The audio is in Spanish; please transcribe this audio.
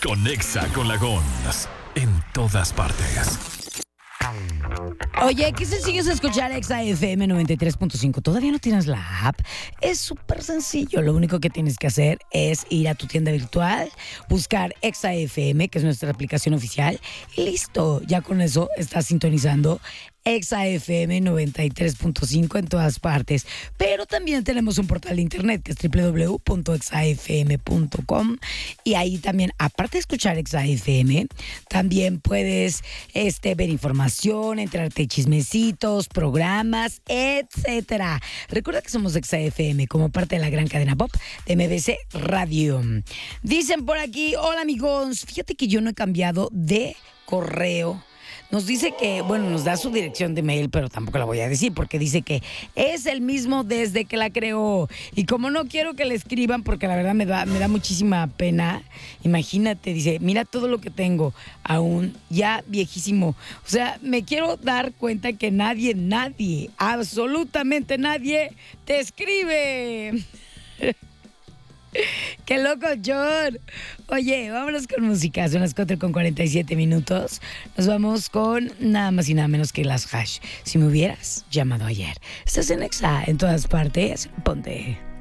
Conexa con la Gons. En todas partes. Oye, qué sencillo es escuchar Exa FM 93.5. ¿Todavía no tienes la app? Es súper sencillo. Lo único que tienes que hacer es ir a tu tienda virtual, buscar Exa FM, que es nuestra aplicación oficial, y listo. Ya con eso estás sintonizando Exa FM 93.5 en todas partes. Pero también tenemos un portal de internet que es www.exafm.com, y ahí también, aparte de escuchar Exa FM, también puedes ver información, enterarte de chismecitos, programas, etcétera. Recuerda que somos Exa FM como parte de la gran cadena pop de MBC Radio. Dicen por aquí, hola amigos, fíjate que yo no he cambiado de correo. Nos dice que, bueno, nos da su dirección de mail, pero tampoco la voy a decir porque dice que es el mismo desde que la creó. Y como no quiero que le escriban, porque la verdad me da muchísima pena, imagínate, dice, mira todo lo que tengo, aún ya viejísimo. O sea, me quiero dar cuenta que nadie, absolutamente nadie te escribe. ¡Qué loco, John! Oye, vámonos con música. Son las 4:47. Nos vamos con nada más y nada menos que las Hash. Si me hubieras llamado ayer. Estás en Exa, en todas partes. Ponte.